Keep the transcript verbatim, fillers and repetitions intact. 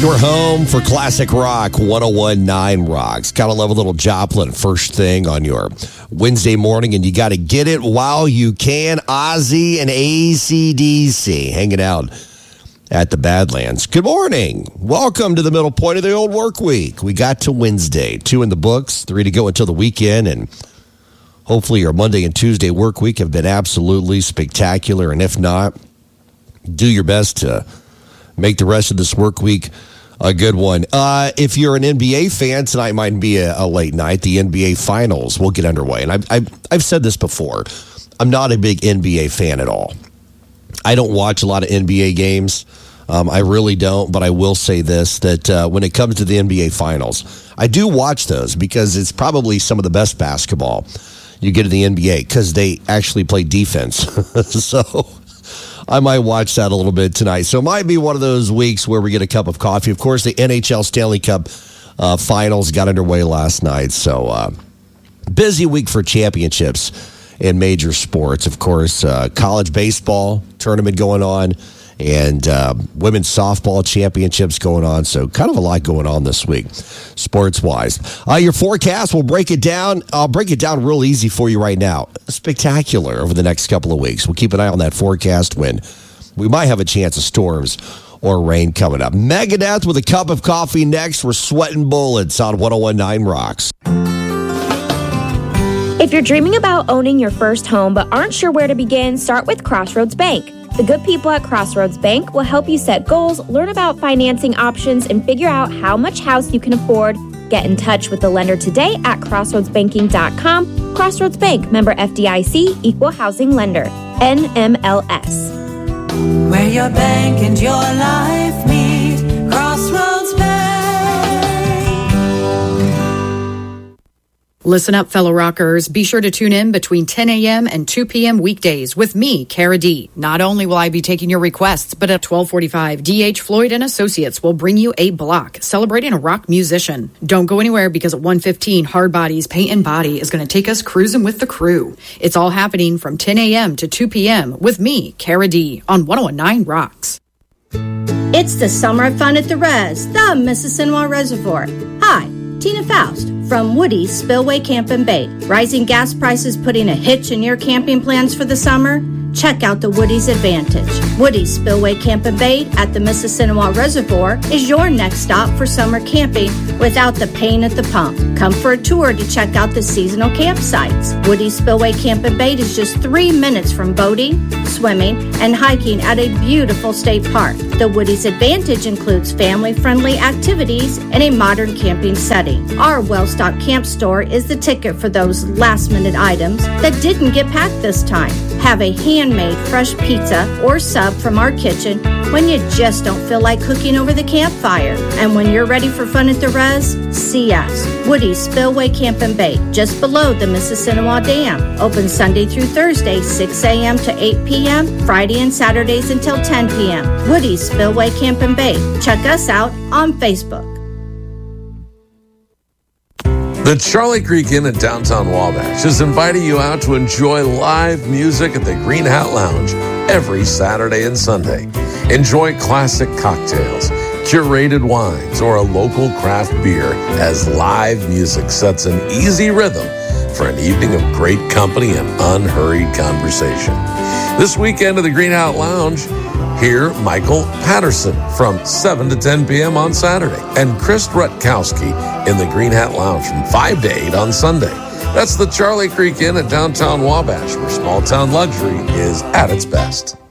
Your home for classic rock, one oh one point nine Rocks. Gotta love a little Joplin first thing on your Wednesday morning, and you got to get it while you can. Ozzy and A C D C hanging out at the Badlands. Good morning. Welcome to the middle point of the old work week. We got to Wednesday. Two in the books, three to go until the weekend, and hopefully your Monday and Tuesday work week have been absolutely spectacular, and if not, do your best to make the rest of this work week a good one. Uh, if you're an N B A fan, tonight might be a, a late night. The N B A Finals will get underway. And I've, I've, I've said this before. I'm not a big N B A fan at all. I don't watch a lot of N B A games. Um, I really don't. But I will say this, that uh, when it comes to the N B A Finals, I do watch those because it's probably some of the best basketball you get in the N B A because they actually play defense. So I might watch that a little bit tonight. So it might be one of those weeks where we get a cup of coffee. Of course, the N H L Stanley Cup uh, Finals got underway last night. So uh, busy week for championships in major sports. Of course, uh, college baseball tournament going on and uh, women's softball championships going on. So kind of a lot going on this week, sports-wise. Uh, your forecast, we'll break it down. I'll break it down real easy for you right now. Spectacular over the next couple of weeks. We'll keep an eye on that forecast when we might have a chance of storms or rain coming up. Megadeth with a cup of coffee next. We're sweating bullets on one oh one point nine Rocks. If you're dreaming about owning your first home but aren't sure where to begin, start with Crossroads Bank. The good people at Crossroads Bank will help you set goals, learn about financing options, and figure out how much house you can afford. Get in touch with the lender today at crossroads banking dot com. Crossroads Bank, member F D I C, equal housing lender, N M L S. Where your bank and your life meet, Crossroads Bank. Listen up, fellow rockers. Be sure to tune in between ten a.m. and two p.m. weekdays with me, Cara D. Not only will I be taking your requests, but at twelve forty-five, D H Floyd and Associates will bring you a block celebrating a rock musician. Don't go anywhere because at one fifteen, Hard Bodies Paint and Body is going to take us cruising with the crew. It's all happening from ten a.m. to two p.m. with me, Cara D, on one oh one point nine Rocks. It's the summer of fun at the Res, the Mississinawa Reservoir. Hi, Tina Faust from Woody's Spillway Camp and Bait. Rising gas prices putting a hitch in your camping plans for the summer? Check out the Woody's Advantage. Woody's Spillway Camp and Bait at the Mississinawa Reservoir is your next stop for summer camping without the pain at the pump. Come for a tour to check out the seasonal campsites. Woody's Spillway Camp and Bait is just three minutes from boating, swimming, and hiking at a beautiful state park. The Woody's Advantage includes family-friendly activities and a modern camping setting. Our well-stocked camp store is the ticket for those last-minute items that didn't get packed this time. Have a handmade fresh pizza or sub from our kitchen when you just don't feel like cooking over the campfire. And when you're ready for fun at the Res, see us. Woody's Spillway Camp and Bait, just below the Mississinawa Dam. Open Sunday through Thursday, six a.m. to eight p.m., Friday and Saturdays until ten p.m. Woody's Spillway Camp and Bait. Check us out on Facebook. The Charlie Creek Inn at downtown Wabash is inviting you out to enjoy live music at the Green Hat Lounge every Saturday and Sunday. Enjoy classic cocktails, curated wines, or a local craft beer as live music sets an easy rhythm for an evening of great company and unhurried conversation. This weekend at the Green Hat Lounge, hear Michael Patterson from seven to ten p.m. on Saturday and Chris Rutkowski in the Green Hat Lounge from five to eight on Sunday. That's the Charlie Creek Inn at downtown Wabash, where small-town luxury is at its best.